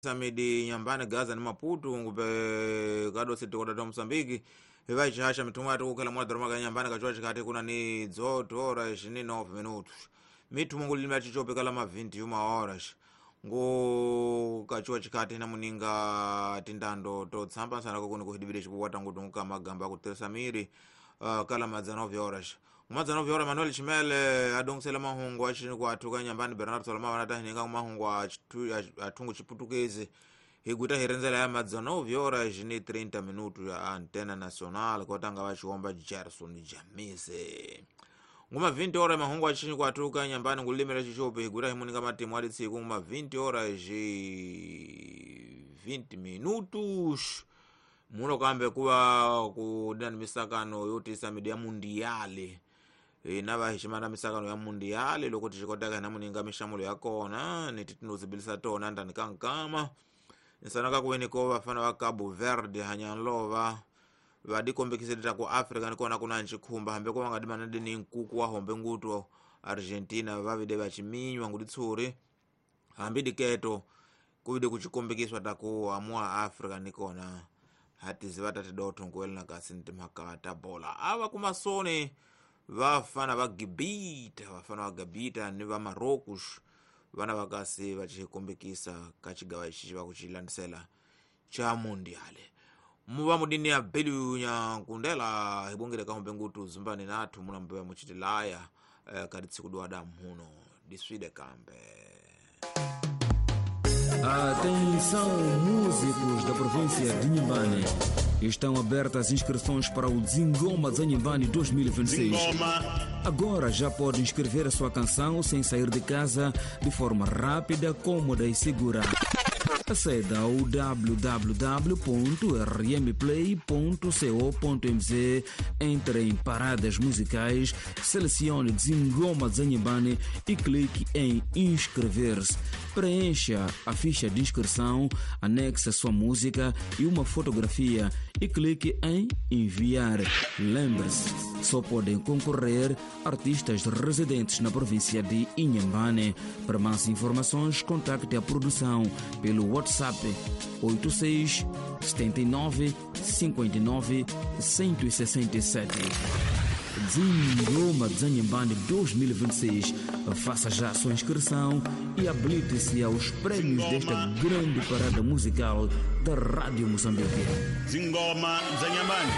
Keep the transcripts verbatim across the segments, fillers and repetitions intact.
Samidi nyambani Gaza ni Maputo ngupe kado siti kota to Msambiki hiva chihasha mituma tu kala mwana dharma nyambani kachua chikati kuna ni zoto ora ishirini na nove minutos mitu mungu lima chichope kala ma vinte e uma horas ngo kachua chikati na muninga tindando to tsamba sana kuno kuhidibire chipuwata ngutu nka magamba kuteresa miri uh, kala madzanove horas umadzanove horas Manuel Chimele adongisela mahungu achini kwa atuka nyambani Bernardo Solomon wanatahininga mahungu atungu chiputukeze higuta hirenzela ya madzanove horas ni thirty minutos ya Antena Nacional kotanga wachiomba Gerson Jamise nguma vinte horas mahungu achini kwa atuka nyambani ngulimela chichope higuta himuninga matimu hadi tsiku nguma vinte horas vinte minutos muno kambe kuwa kudana misakano yote samidi ya mundiale e, naba hishimana misakano ya mundiale lokuti chikotaka na muninga mishamulo ya kona nititunuzibilisa tona ndani kankama nisanaka kuweni ko bafana wa Cabo Verde hanyanlova badikombekisirita ku Africa nikona kuna nchikhumba hambe ko ngadimana deni nkuku wa hombe nguto Argentina vavide bachiminywa nguditsuri hambi diketo kubide kuchikombekiswa taku amwa Africa nikona hati zivata tidoto nkweli na kasi ntimhakata bola awa kumasone vafana va Gibita vafana va Gibita ni va Marocos vana vakasi vachikombekisa kachigawa ichi vakuchilandisela cha mundiale muva mudini ya Belu Nyankundela hibongere kahombe ngutu zumbani natu muna mbewa muchitilaya eh, kaditsi kudua damu huno diswide kambe. Atenção, músicos da província de Inhambane. Estão abertas inscrições para o Zingoma de Inhambane dois mil e vinte e seis. Agora já pode inscrever a sua canção sem sair de casa de forma rápida, cômoda e segura. Acede ao w w w ponto r m play ponto co ponto m z, entre em paradas musicais, selecione Zingoma de Inhambane e clique em inscrever-se. Preencha a ficha de inscrição, anexe sua música e uma fotografia e clique em enviar. Lembre-se, só podem concorrer artistas residentes na província de Inhambane. Para mais informações, contacte a produção pelo WhatsApp oito seis sete nove cinco nove um seis sete. Zingoma de Inhambane dois mil e vinte e seis. Faça já a sua inscrição e habilite-se aos prémios desta grande parada musical da Rádio Moçambique. Zingoma de Inhambane.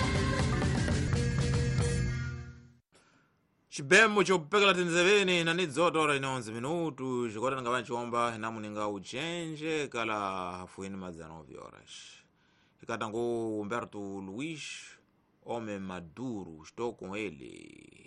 Chibemo chopekela tinzeveni na nidzoto ora ina onze minutos chikota nga vanchiomba na muninga uchenje kala hafuini madzanove horas ikata ngo Humberto Luiz Homem Maduro estou com ele.